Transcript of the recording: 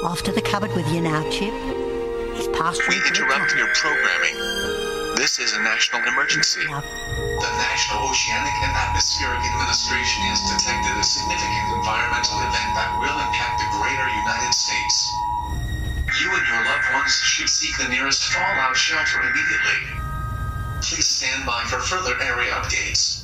Off to the cupboard with you now, Chip. He's passed through. We interrupt your programming. This is a national emergency. Now, The National Oceanic and Atmospheric Administration has detected a significant environmental event that will impact the greater United States. You and your loved ones should seek the nearest fallout shelter immediately. Please stand by for further area updates.